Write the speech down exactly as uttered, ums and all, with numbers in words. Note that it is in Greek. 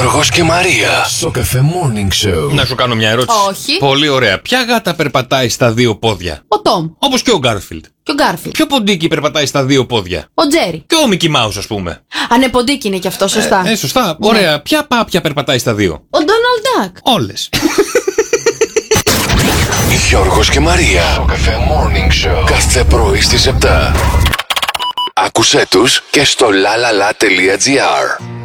Γιώργος και Μαρία. Στο Cafe Morning Show. Να σου κάνω μια ερώτηση. Όχι. Πολύ ωραία. Ποια γάτα περπατάει στα δύο πόδια? Ο Τόμ. Όπως και ο Γκάρφιλντ. Και ο Γκάρφιλντ. Ποιο ποντίκι περπατάει στα δύο πόδια? Ο Τζέρι. Και ο Μικι Μάους, ας πούμε. Ανεποντίκι είναι κι αυτό, σωστά. Ε, ε, σωστά. Ωραία. Ποια πάπια περπατάει στα δύο? Ο Ντόναλντ Ντακ. Όλες. Γιώργος και Μαρία. Στο Cafe Morning Show. Κάθε πρωί στις επτά. Άκουσέ τους και στο lalala.gr.